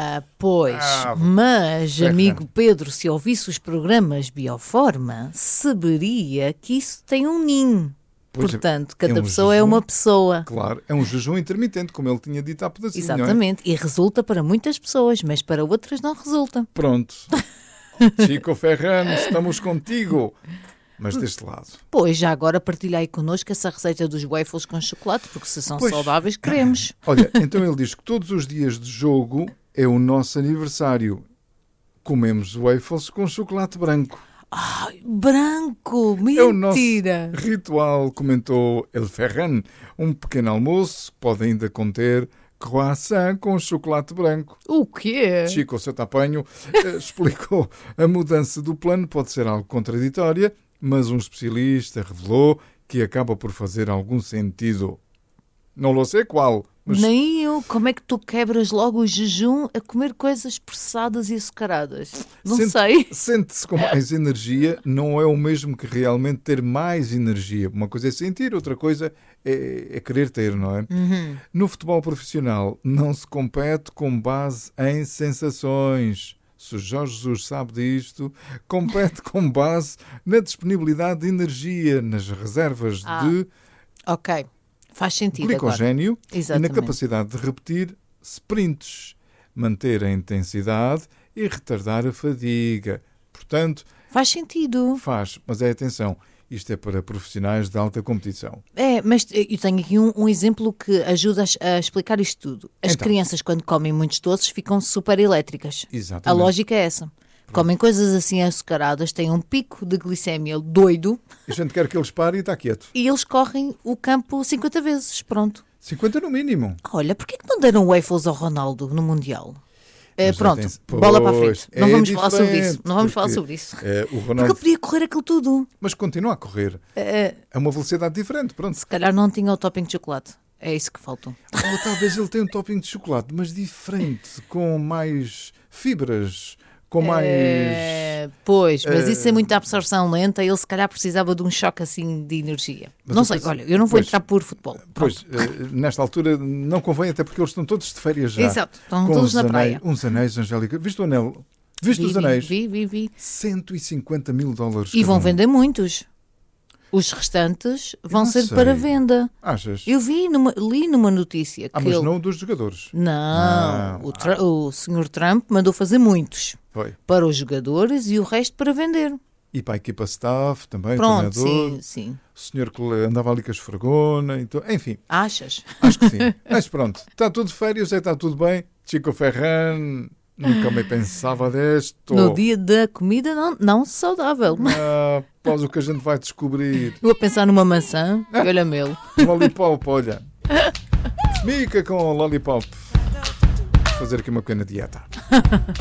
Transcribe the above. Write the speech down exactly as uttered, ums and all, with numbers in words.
Ah, pois, Ah, mas, Ferran. amigo Pedro, se ouvisse os programas Bioforma, saberia que isso tem um ninho. Pois é, Portanto, cada é um pessoa é jejum. uma pessoa. Claro, é um jejum intermitente, como ele tinha dito há pedacinho, não é? Exatamente. E resulta para muitas pessoas, mas para outras não resulta. Pronto. Chico Ferran, estamos contigo. Mas deste lado. Pois, já agora partilha aí connosco essa receita dos waffles com chocolate, porque se são Pois. saudáveis, queremos. Olha, então ele diz que todos os dias de jogo é o nosso aniversário. Comemos waffles com chocolate branco. Ai, branco! É o nosso Mentira! ritual, comentou El Ferran. Um pequeno almoço pode ainda conter croissant com chocolate branco. O quê? Chico, seu tapanho, eh, explicou. A mudança do plano pode ser algo contraditória, mas um especialista revelou que acaba por fazer algum sentido. Não lo sei qual, mas Nem eu. Como é que tu quebras logo o jejum a comer coisas processadas e açucaradas? Não sente- sei. sente-se com mais energia, não é o mesmo que realmente ter mais energia. Uma coisa é sentir, outra coisa é, é querer ter, não é? Uhum. No futebol profissional não se compete com base em sensações. Se o Jorge Jesus sabe disto, compete com base na disponibilidade de energia, nas reservas Ah, de Ok. Faz sentido agora. glicogénio e na Exatamente. capacidade de repetir sprints, manter a intensidade e retardar a fadiga. Portanto, Faz sentido. faz, mas é atenção, isto é para profissionais de alta competição. É, mas eu tenho aqui um, um exemplo que ajuda a, a explicar isto tudo. As Então. crianças, quando comem muitos doces, ficam super elétricas. A Exatamente. lógica é essa. Comem coisas assim açucaradas, têm um pico de glicémia doido A gente quer que eles parem e está quieto. e eles correm o campo cinquenta vezes. Pronto. cinquenta no mínimo. Olha, porquê que não deram waffles ao Ronaldo no Mundial? Eh, Mas pronto, atenção- bola para a Pois, frente. Não é vamos falar sobre diferente, isso. Não vamos falar porque, sobre isso. eh, o Porque Ronaldo, ele podia correr aquilo tudo. mas continua a correr. Eh, É uma velocidade diferente, pronto. se calhar não tinha o topping de chocolate. É isso que faltou. Ou talvez ele tenha um topping de chocolate, mas diferente, com mais fibras, com mais... Eh, pois, mas isso é eh, muita absorção lenta. Ele se calhar precisava de um choque assim de energia. Mas Não eu sei, penso- olha, eu não vou pois, entrar por futebol. Pois, Pronto. eh, nesta altura não convém, até porque eles estão todos de férias já. Exato, estão com todos os na anéis- praia. Uns anéis, Angélica. Viste o anel? Viste Vi, os vi, anéis? Vi, vi, vi. cento e cinquenta mil dólares. E cada vão um. vender muitos. Os restantes vão não ser sei. para venda. Achas? Eu vi, numa, li numa notícia que Ah, mas ele... não dos jogadores. Não, Ah, o, Tru- o senhor Trump mandou fazer muitos Foi. para os jogadores e o resto para vender. E para a equipa staff também, Pronto, treinador. sim, sim. O senhor que andava ali com a esfregona. Então, enfim, Achas? acho que sim. Mas pronto, está tudo de férias, é, está tudo bem. Chico Ferran, nunca me pensava deste. No dia da comida não, não saudável. Ah, após o que a gente vai descobrir. Eu a pensar numa maçã e olha-me ele. Lollipop, olha. Mica com lollipop. Vou fazer aqui uma pequena dieta.